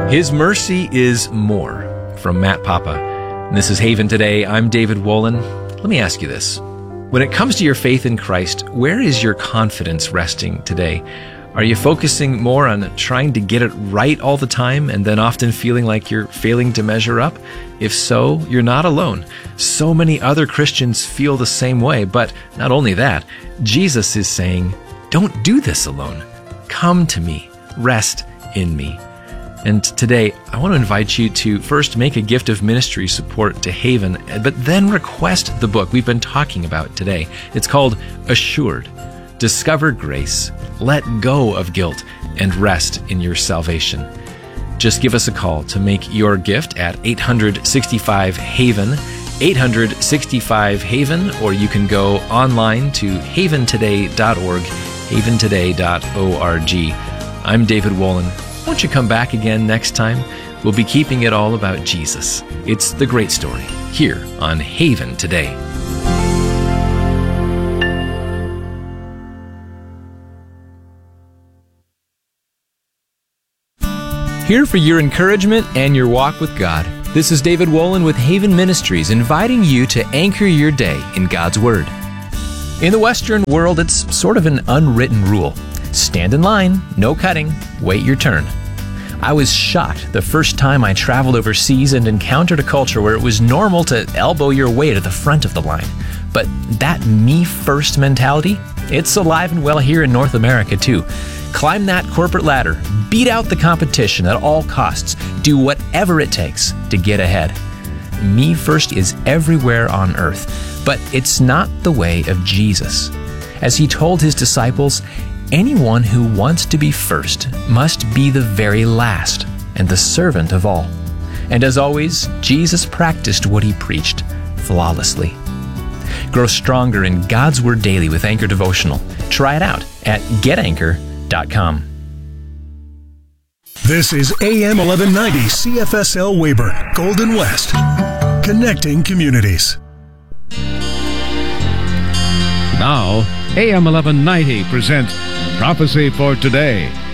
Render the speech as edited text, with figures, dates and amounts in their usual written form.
His mercy is more, from Matt Papa. And this is Haven Today. I'm David Wolin. Let me ask you this. When it comes to your faith in Christ, where is your confidence resting today? Are you focusing more on trying to get it right all the time and then often feeling like you're failing to measure up? If so, you're not alone. So many other Christians feel the same way. But not only that, Jesus is saying, don't do this alone. Come to me. Rest in me. And today, I want to invite you to first make a gift of ministry support to Haven, but then request the book we've been talking about today. It's called Assured. Discover grace, let go of guilt, and rest in your salvation. Just give us a call to make your gift at 865-HAVEN, 865-HAVEN, or you can go online to haventoday.org, haventoday.org. I'm David Wolin. Won't you come back again next time? We'll be keeping it all about Jesus. It's the great story here on Haven Today. Here for your encouragement and your walk with God. This is David Wolin with Haven Ministries, inviting you to anchor your day in God's Word. In the Western world, it's sort of an unwritten rule. Stand in line, no cutting, wait your turn. I was shocked the first time I traveled overseas and encountered a culture where it was normal to elbow your way to the front of the line. But that me-first mentality, it's alive and well here in North America too. Climb that corporate ladder, beat out the competition at all costs, do whatever it takes to get ahead. Me first is everywhere on earth, but it's not the way of Jesus. As he told his disciples, anyone who wants to be first must be the very last and the servant of all. And as always, Jesus practiced what he preached flawlessly. Grow stronger in God's Word daily with Anchor Devotional. Try it out at getanchor.com. This is AM 1190 CFSL Weyburn, Golden West, connecting communities. Now, AM 1190 presents Prophecy for Today.